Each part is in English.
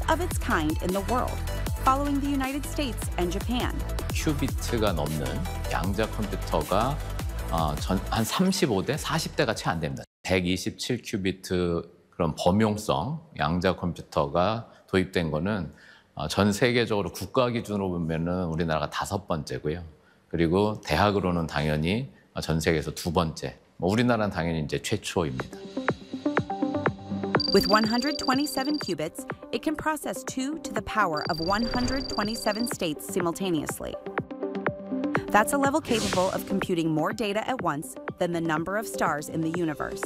of its kind in the world, following the United States and Japan. 큐비트가 넘는 양자 컴퓨터가 한 35대, 40대가 채 안 됩니다. 127큐비트 그런 범용성 양자 컴퓨터가 도입된 거는 전 세계적으로 국가 기준으로 보면은 우리나라가 5번째고요. 그리고 대학으로는 당연히 전 세계에서 2번째. 우리나라는 당연히 이제 최초입니다. With 127 qubits, it can process 2 to the power of 127 states simultaneously. That's a level capable of computing more data at once than the number of stars in the universe.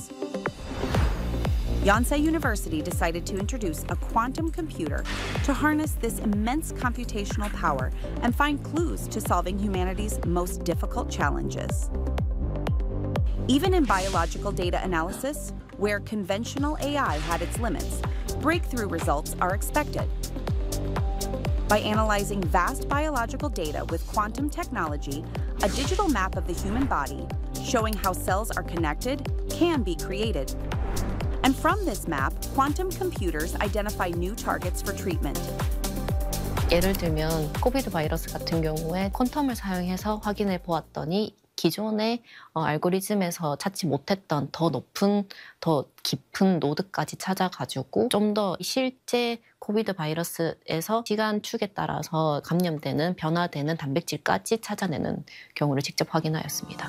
Yonsei University decided to introduce a quantum computer to harness this immense computational power and find clues to solving humanity's most difficult challenges. Even in biological data analysis, where conventional AI had its limits, breakthrough results are expected. By analyzing vast biological data with quantum technology, a digital map of the human body showing how cells are connected can be created. And from this map, quantum computers identify new targets for treatment. 예를 들면 코비드 바이러스 같은 경우에 퀀텀을 사용해서 확인해 보았더니 기존의 알고리즘에서 찾지 못했던 더 높은, 더 깊은 노드까지 찾아가지고 좀 더 실제 코비드 바이러스에서 시간 축에 따라서 감염되는, 변화되는 단백질까지 찾아내는 경우를 직접 확인하였습니다.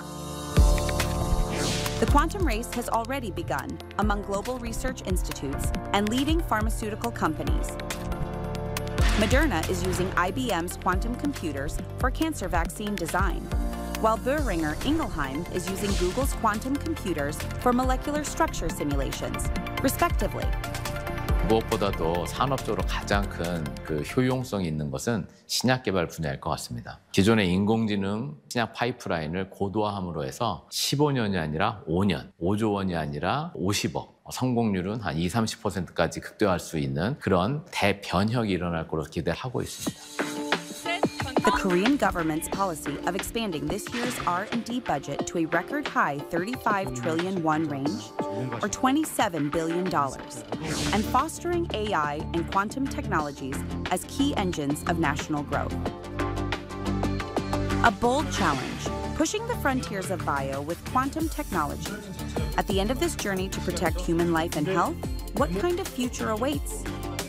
The quantum race has already begun among global research institutes and leading pharmaceutical companies. Moderna is using IBM's quantum computers for cancer vaccine design, while Boehringer Ingelheim is using Google's quantum computers for molecular structure simulations, respectively. 무엇보다도 산업적으로 가장 큰 그 효용성이 있는 것은 신약 개발 분야일 것 같습니다. 기존의 인공지능 신약 파이프라인을 고도화함으로 해서 15년이 아니라 5년, 5조 원이 아니라 50억, 성공률은 한 20-30%까지 극대화할 수 있는 그런 대변혁이 일어날 것으로 기대하고 있습니다. The Korean government's policy of expanding this year's R&D budget to a record high 35 trillion won range, or $27 billion, and fostering AI and quantum technologies as key engines of national growth. A bold challenge, pushing the frontiers of bio with quantum technology. At the end of this journey to protect human life and health, what kind of future awaits?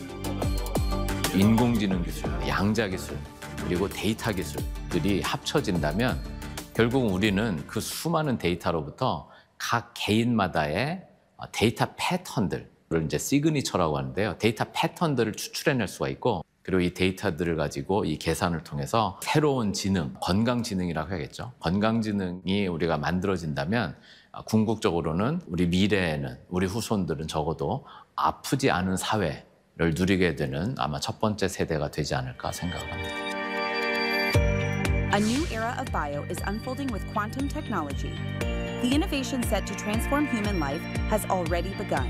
인공지능 기술, 양자 기술, 그리고 데이터 기술들이 합쳐진다면 결국 우리는 그 수많은 데이터로부터 각 개인마다의 데이터 패턴들을 이제 시그니처라고 하는데요. 데이터 패턴들을 추출해낼 수가 있고, 그리고 이 데이터들을 가지고 이 계산을 통해서 새로운 지능, 건강지능이라고 해야겠죠. 건강지능이 우리가 만들어진다면 궁극적으로는 우리 미래에는 우리 후손들은 적어도 아프지 않은 사회를 누리게 되는 아마 첫 번째 세대가 되지 않을까 생각합니다. A new era of bio is unfolding with quantum technology. The innovation set to transform human life has already begun.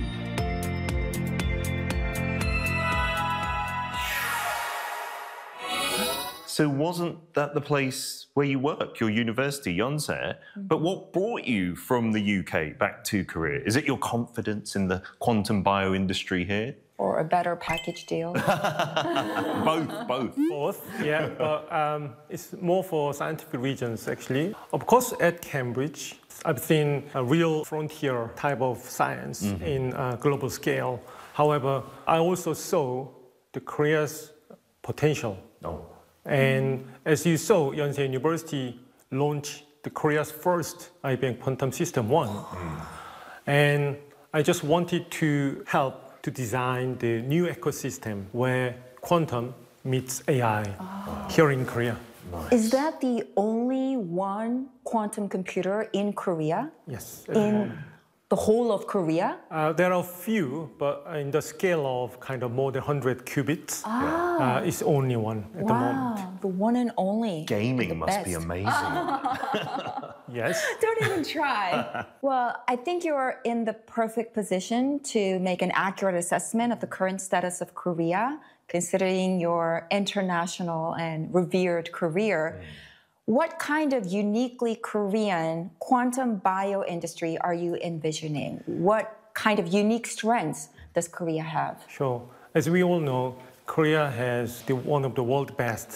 So wasn't that the place where you work, your university, Yonsei? But what brought you from the UK back to Korea? Is it your confidence in the quantum bio industry here? Or a better package deal? Both. Yeah, but it's more for scientific reasons, actually. Of course, at Cambridge, I've seen a real frontier type of science in a global scale. However, I also saw the Korea's potential. And as you saw, Yonsei University launched the Korea's first IBM Quantum System 1. And I just wanted to help to design the new ecosystem where quantum meets AI here in Korea. Nice. Is that the only one quantum computer in Korea? Yes. In the whole of Korea? There are a few, but in the scale of kind of more than 100 qubits, it's only one at the moment. The one and only. Gaming must be amazing. Yes. Don't even try. Well, I think you're in the perfect position to make an accurate assessment of the current status of Korea, considering your international and revered career. What kind of uniquely Korean quantum bio industry are you envisioning? What kind of unique strengths does Korea have? Sure. As we all know, Korea has one of the world's best